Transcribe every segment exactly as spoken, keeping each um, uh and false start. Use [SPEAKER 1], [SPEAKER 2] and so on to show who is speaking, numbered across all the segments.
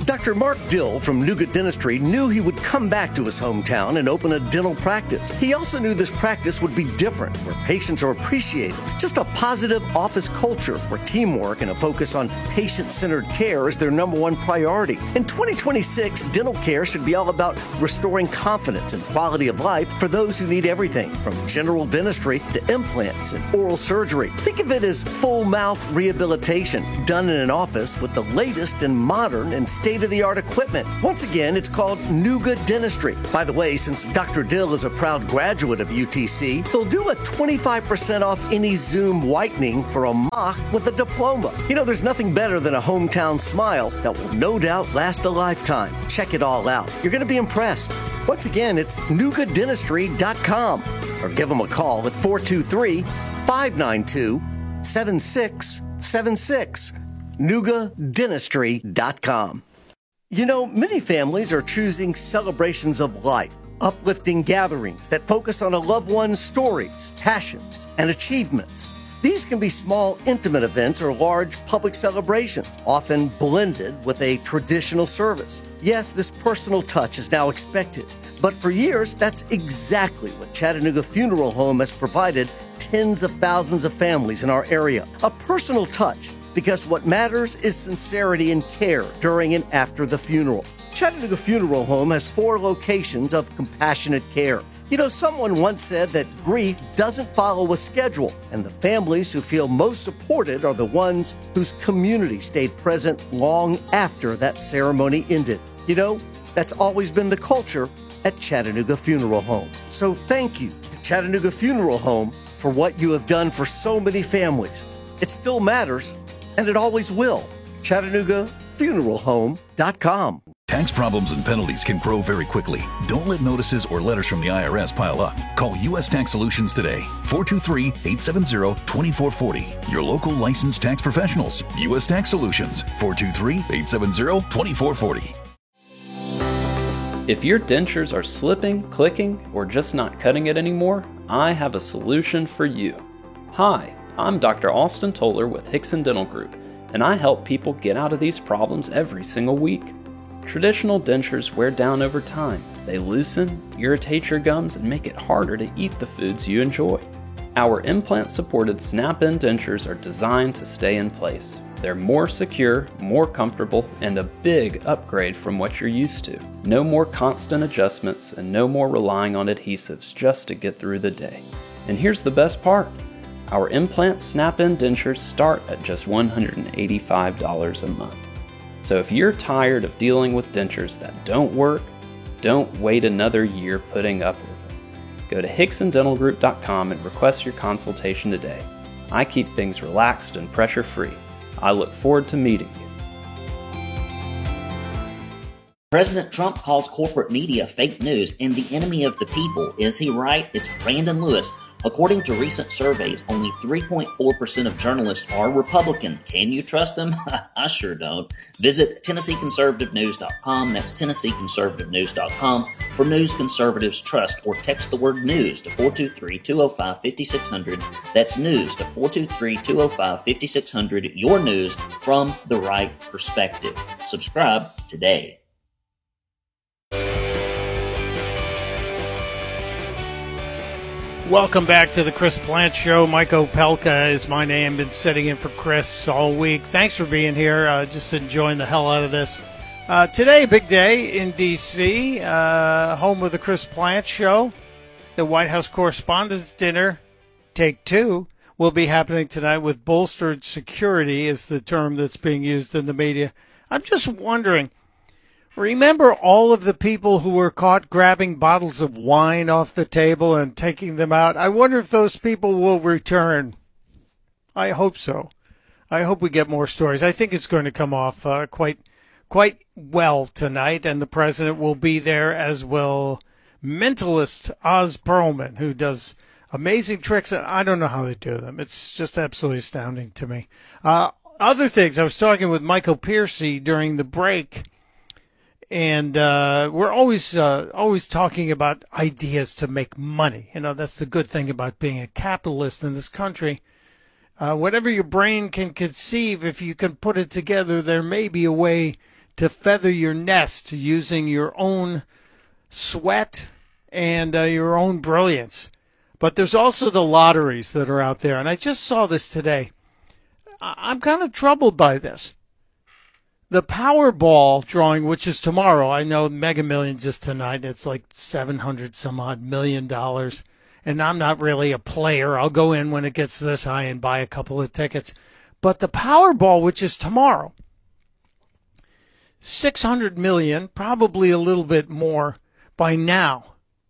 [SPEAKER 1] Doctor Mark Dill from Nuga Dentistry knew he would come back to his hometown and open a dental practice. He also knew this practice would be different, where patients are appreciated. Just a positive office culture where teamwork and a focus on patient-centered care is their number one priority. In twenty twenty-six, dental care should be all about restoring confidence and quality of life for those who need everything from general dentistry to implants and oral surgery. Think of it as full mouth rehabilitation done in an office with the latest and modern and state-of-the-art equipment. Once again, it's called Nuga Dentistry. By the way, since Doctor Dill is a proud graduate of U T C, they'll do a twenty-five percent off any Zoom whitening for a mock with a diploma. You know, there's nothing better than a hometown smile that will no doubt last a lifetime. Check it all out. You're going to be impressed. Once again, it's nuga dentistry dot com or give them a call at four two three, five nine two, seven six seven six. nuga dentistry dot com. You know, many families are choosing celebrations of life, uplifting gatherings that focus on a loved one's stories, passions, and achievements. These can be small, intimate events or large public celebrations, often blended with a traditional service. Yes, this personal touch is now expected, but for years, that's exactly what Chattanooga Funeral Home has provided tens of thousands of families in our area. A personal touch, because what matters is sincerity and care during and after the funeral. Chattanooga Funeral Home has four locations of compassionate care. You know, someone once said that grief doesn't follow a schedule, and the families who feel most supported are the ones whose community stayed present long after that ceremony ended. You know, that's always been the culture at Chattanooga Funeral Home. So thank you to Chattanooga Funeral Home for what you have done for so many families. It still matters, and it always will. Chattanooga Funeral Home dot com.
[SPEAKER 2] Tax problems and penalties can grow very quickly. Don't let notices or letters from the I R S pile up. Call U S Tax Solutions today. four two three, eight seven zero, two four four zero. Your local licensed tax professionals. U S Tax Solutions. four two three, eight seven zero, two four four zero.
[SPEAKER 3] If your dentures are slipping, clicking, or just not cutting it anymore, I have a solution for you. Hi, I'm Doctor Austin Toller with Hickson Dental Group, and I help people get out of these problems every single week. Traditional dentures wear down over time. They loosen, irritate your gums, and make it harder to eat the foods you enjoy. Our implant-supported snap-in dentures are designed to stay in place. They're more secure, more comfortable, and a big upgrade from what you're used to. No more constant adjustments and no more relying on adhesives just to get through the day. And here's the best part. Our implant snap-in dentures start at just one hundred eighty-five dollars a month. So if you're tired of dealing with dentures that don't work, don't wait another year putting up with them. Go to hickson dental group dot com and request your consultation today. I keep things relaxed and pressure-free. I look forward to meeting you.
[SPEAKER 4] President Trump calls corporate media fake news and the enemy of the people. Is he right? It's Brandon Lewis. According to recent surveys, only three point four percent of journalists are Republican. Can you trust them? I sure don't. Visit Tennessee Conservative News dot com. That's Tennessee Conservative News dot com for news conservatives trust, or text the word news to four two three, two oh five, five six zero zero. That's news to four two three, two oh five, five six zero zero. Your news from the right perspective. Subscribe today.
[SPEAKER 5] Welcome back to the Chris Plante Show. Mike Opelka is my name. Been sitting in for Chris all week. Thanks for being here. Uh, just enjoying the hell out of this. Uh, today, big day in D C, uh, home of the Chris Plante Show. The White House Correspondents' Dinner, take two, will be happening tonight with bolstered security is the term that's being used in the media. I'm just wondering, remember all of the people who were caught grabbing bottles of wine off the table and taking them out? I wonder if those people will return. I hope so. I hope we get more stories. I think it's going to come off uh, quite quite well tonight, and the president will be there, as will mentalist Oz Perlman, who does amazing tricks, and I don't know how they do them. It's just absolutely astounding to me. Uh, other things, I was talking with Michael Piercy during the break, and uh, we're always uh, always talking about ideas to make money. You know, that's the good thing about being a capitalist in this country. Uh, whatever your brain can conceive, if you can put it together, there may be a way to feather your nest using your own sweat and uh, your own brilliance. But there's also the lotteries that are out there, and I just saw this today. I- I'm kind of troubled by this. The Powerball drawing, which is tomorrow, I know Mega Millions is tonight. It's like seven hundred some odd million dollars. And I'm not really a player. I'll go in when it gets this high and buy a couple of tickets. But the Powerball, which is tomorrow, six hundred million, probably a little bit more by now.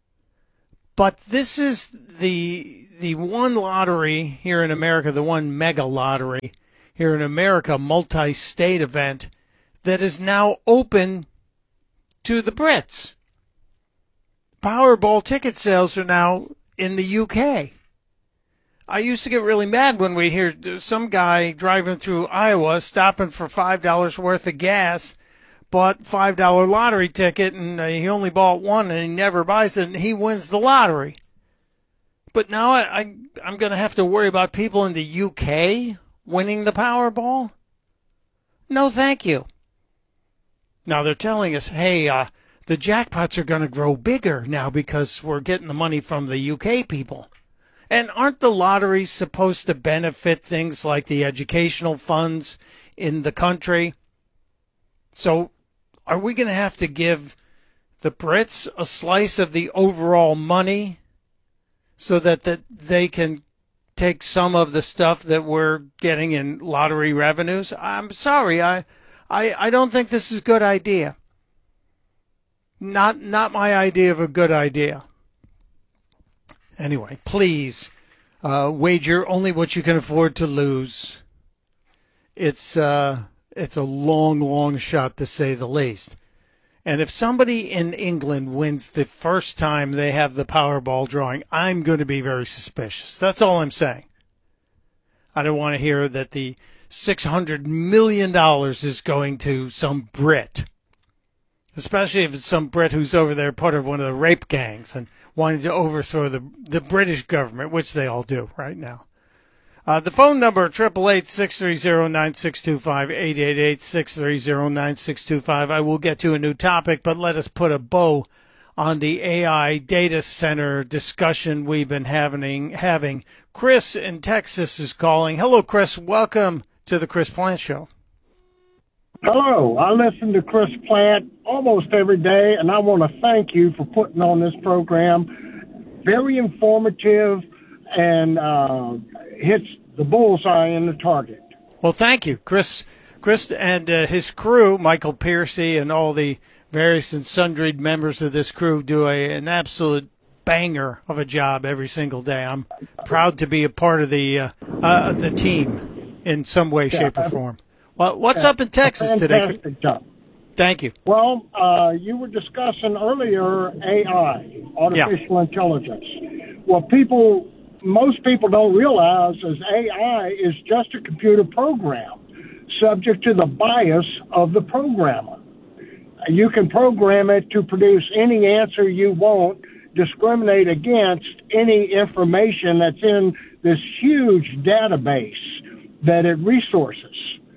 [SPEAKER 5] But this is the the one lottery here in America, the one mega lottery here in America, multi-state event that is now open to the Brits. Powerball ticket sales are now in the U K. I used to get really mad when we hear some guy driving through Iowa stopping for five dollars worth of gas, bought five dollar lottery ticket, and uh, he only bought one and he never buys it, and he wins the lottery. But now I, I, I'm going to have to worry about people in the U K winning the Powerball? No, thank you. Now they're telling us, hey, uh, the jackpots are going to grow bigger now because we're getting the money from the U K people. And aren't the lotteries supposed to benefit things like the educational funds in the country? So are we going to have to give the Brits a slice of the overall money so that, that they can take some of the stuff that we're getting in lottery revenues? I'm sorry, I, I, I don't think this is a good idea. Not, not my idea of a good idea. Anyway, please uh, wager only what you can afford to lose. It's uh, it's a long, long shot to say the least. And if somebody in England wins the first time they have the Powerball drawing, I'm going to be very suspicious. That's all I'm saying. I don't want to hear that the six hundred million dollars is going to some Brit, especially if it's some Brit who's over there part of one of the rape gangs and wanting to overthrow the the British government, which they all do right now. Uh, the phone number, eight eight eight, six three zero, nine six two five, eight eight eight, six three zero, nine six two five. I will get to a new topic, but let us put a bow on the A I data center discussion we've been having. having. Chris in Texas is calling. Hello, Chris. Welcome to the Chris Plant Show.
[SPEAKER 6] Hello. I listen to Chris Plant almost every day, and I want to thank you for putting on this program. Very informative and uh, hits the bullseye in the target.
[SPEAKER 5] Well, thank you, Chris. Chris and uh, his crew, Michael Piercy and all the various and sundry members of this crew do a, an absolute banger of a job every single day. I'm proud to be a part of the uh, uh, the team in some way, yeah, shape, or form. Well, what's
[SPEAKER 6] yeah,
[SPEAKER 5] up in Texas today?
[SPEAKER 6] Fantastic job.
[SPEAKER 5] Thank you.
[SPEAKER 6] Well, uh, you were discussing earlier A I, artificial yeah. intelligence. Well, people, most people don't realize is A I is just a computer program subject to the bias of the programmer. You can program it to produce any answer you want, discriminate against any information that's in this huge database that it resources.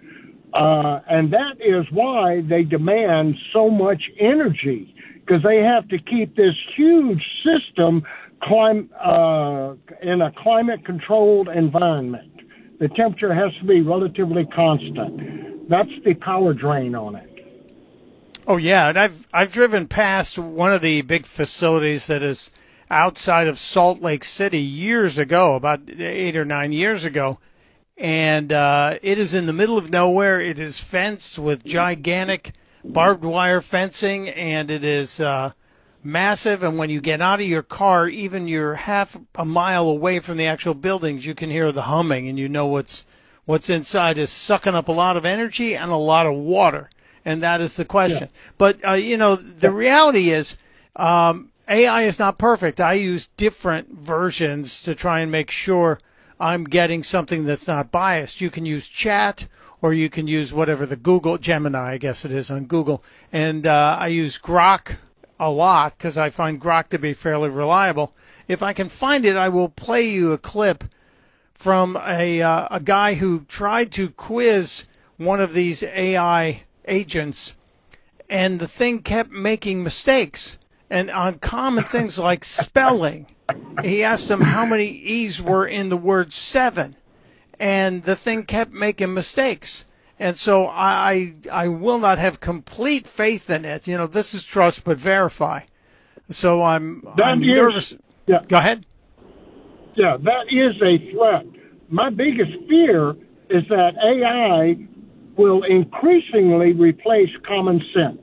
[SPEAKER 6] Uh, and that is why they demand so much energy, because they have to keep this huge system clim- uh, in a climate-controlled environment. The temperature has to be relatively constant. That's the power drain on it.
[SPEAKER 5] Oh, yeah, and I've I've driven past one of the big facilities that is outside of Salt Lake City years ago, about eight or nine years ago, and uh, it is in the middle of nowhere. It is fenced with gigantic barbed wire fencing, and it is uh, massive, and when you get out of your car, even you're half a mile away from the actual buildings, you can hear the humming, and you know what's what's inside is sucking up a lot of energy and a lot of water. And that is the question. Yeah. But, uh, you know, the reality is um, A I is not perfect. I use different versions to try and make sure I'm getting something that's not biased. You can use chat, or you can use whatever the Google, Gemini, I guess it is on Google. And uh, I use Grok a lot because I find Grok to be fairly reliable. If I can find it, I will play you a clip from a, uh, a guy who tried to quiz one of these A I agents and the thing kept making mistakes. And on common things like spelling, he asked him how many E's were in the word seven, and the thing kept making mistakes. And so I I will not have complete faith in it. You know, this is trust but verify. So I'm, I'm
[SPEAKER 6] is,
[SPEAKER 5] nervous.
[SPEAKER 6] Yeah.
[SPEAKER 5] Go ahead.
[SPEAKER 6] Yeah, that is a threat. My biggest fear is that A I will increasingly replace common sense.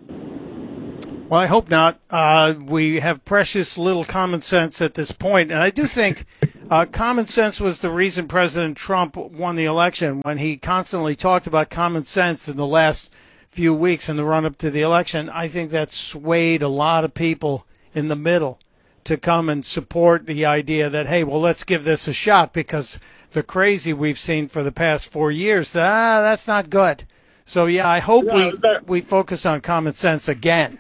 [SPEAKER 5] Well, I hope not. Uh, we have precious little common sense at this point, and I do think uh, common sense was the reason President Trump won the election. When he constantly talked about common sense in the last few weeks in the run-up to the election, I think that swayed a lot of people in the middle to come and support the idea that, hey, well, let's give this a shot, because the crazy we've seen for the past four years, ah, that's not good. So, yeah, I hope
[SPEAKER 6] yeah,
[SPEAKER 5] we
[SPEAKER 6] that-
[SPEAKER 5] we focus on common sense again.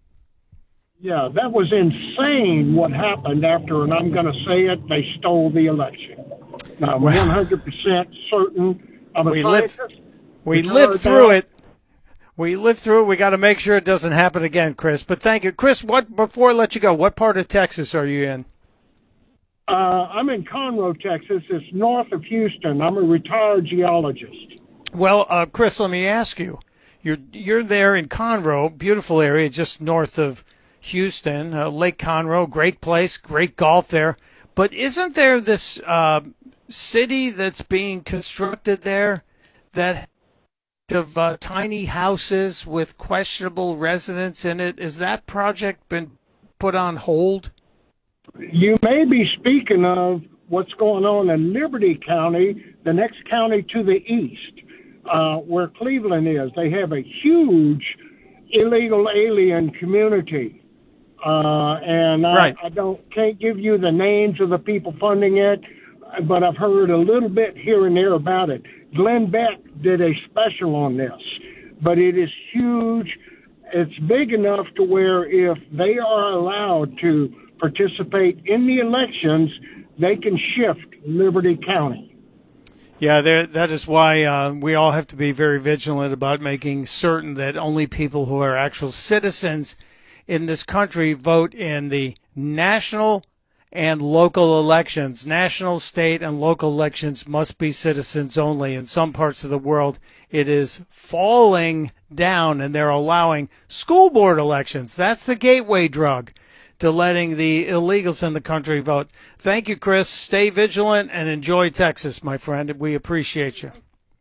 [SPEAKER 6] Yeah, that was insane what happened after, and I'm going to say it, they stole the election. Now, I'm
[SPEAKER 5] Well,
[SPEAKER 6] one hundred percent certain. I'm a
[SPEAKER 5] we lived,
[SPEAKER 6] scientist.
[SPEAKER 5] we
[SPEAKER 6] It's
[SPEAKER 5] lived
[SPEAKER 6] hard
[SPEAKER 5] through
[SPEAKER 6] now.
[SPEAKER 5] it. We lived through it. We got to make sure it doesn't happen again, Chris. But thank you. Chris, what before I let you go, what part of Texas are you in?
[SPEAKER 6] Uh, I'm in Conroe, Texas. It's north of Houston. I'm a retired geologist.
[SPEAKER 5] Well, uh, Chris, let me ask you. You're, you're there in Conroe, beautiful area just north of Houston, uh, Lake Conroe, great place, great golf there. But isn't there this uh, city that's being constructed there that of uh, tiny houses with questionable residents in it? Has that project been put on hold?
[SPEAKER 6] You may be speaking of what's going on in Liberty County, the next county to the east, uh, where Cleveland is. They have a huge illegal alien community. Uh, and
[SPEAKER 5] Right.
[SPEAKER 6] I, I don't can't give you the names of the people funding it, but I've heard a little bit here and there about it. Glenn Beck did a special on this, but it is huge. It's big enough to where if they are allowed to participate in the elections, they can shift Liberty County.
[SPEAKER 5] Yeah, there, that is why uh, we all have to be very vigilant about making certain that only people who are actual citizens in this country vote in the national and local elections. National, state, and local elections must be citizens only. In some parts of the world, it is falling down, and they're allowing school board elections. That's the gateway drug to letting the illegals in the country vote. Thank you, Chris. Stay vigilant and enjoy Texas, my friend. We appreciate you.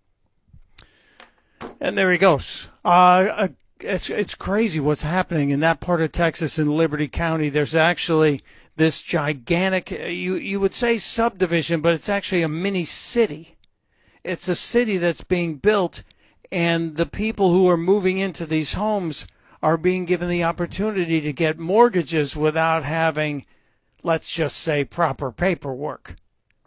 [SPEAKER 5] And there he goes. Uh, it's it's crazy what's happening in that part of Texas in Liberty County. There's actually this gigantic, you, you would say subdivision, but it's actually a mini city. It's a city that's being built, and the people who are moving into these homes are being given the opportunity to get mortgages without having, let's just say, proper paperwork.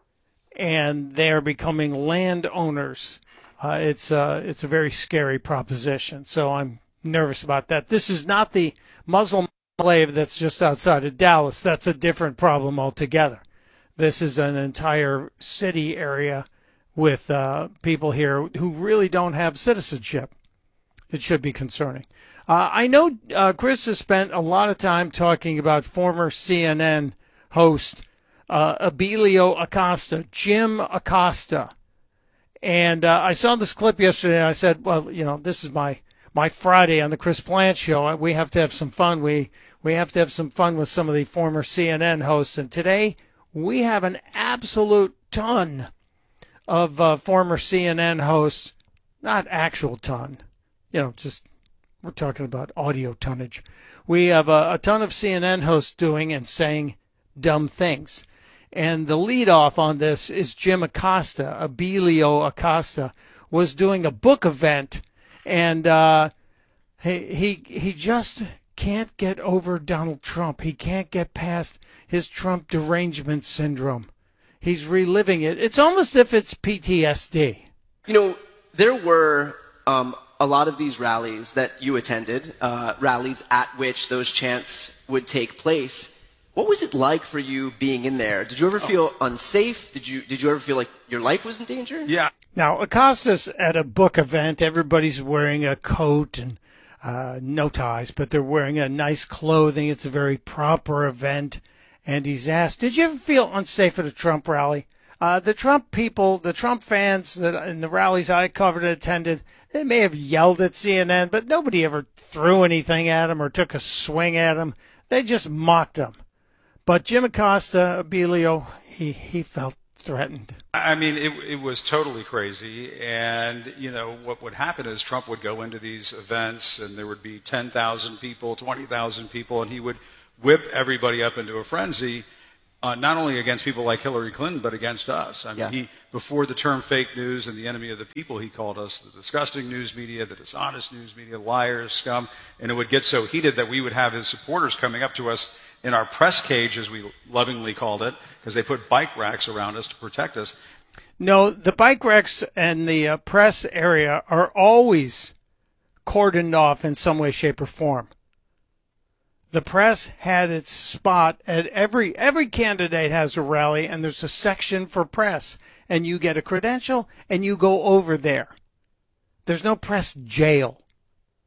[SPEAKER 5] And they're becoming landowners. Uh, it's, uh, it's a very scary proposition, so I'm nervous about that. This is not the Muslim enclave that's just outside of Dallas. That's a different problem altogether. This is an entire city area with uh, people here who really don't have citizenship. It should be concerning. Uh, I know uh, Chris has spent a lot of time talking about former C N N host uh, Abilio Acosta, Jim Acosta. And uh, I saw this clip yesterday, and I said, well, you know, this is my, my Friday on the Chris Plante Show. We have to have some fun. We, we have to have some fun with some of the former C N N hosts. And today we have an absolute ton of uh, former C N N hosts, not actual ton, you know, just we're talking about audio tonnage. We have a, a ton of C N N hosts doing and saying dumb things. And the lead off on this is Jim Acosta. Abilio Acosta was doing a book event, and uh, he, he, he just can't get over Donald Trump. He can't get past his Trump derangement syndrome. He's reliving it. It's almost as if it's P T S D.
[SPEAKER 7] You know, there were um, a lot of these rallies that you attended, uh, rallies at which those chants would take place. What was it like for you being in there? Did you ever feel unsafe? Did you Did you ever feel like your life was in danger?
[SPEAKER 5] Yeah. Now, Acosta's at a book event. Everybody's wearing a coat and uh, no ties, but they're wearing a nice clothing. It's a very proper event. And he's asked, did you ever feel unsafe at a Trump rally? Uh, the Trump people, the Trump fans that in the rallies I covered and attended, they may have yelled at C N N, but nobody ever threw anything at him or took a swing at him. They just mocked him. But Jim Acosta, Abilio, he, he felt threatened.
[SPEAKER 8] I mean, it, it was totally crazy. And, you know, what would happen is Trump would go into these events and there would be ten thousand people, twenty thousand people, and he would whip everybody up into a frenzy. Uh, not only against people like Hillary Clinton, but against us. I mean,
[SPEAKER 7] Yeah.
[SPEAKER 8] he, before the term fake news and the enemy of the people, he called us the disgusting news media, the dishonest news media, liars, scum, and it would get so heated that we would have his supporters coming up to us in our press cage, as we lovingly called it, because they put bike racks around us to protect us.
[SPEAKER 5] No, the bike racks and the uh, press area are always cordoned off in some way, shape, or form. The press had its spot at every every candidate has a rally, and there's a section for press, and you get a credential and you go over there. There's no press jail.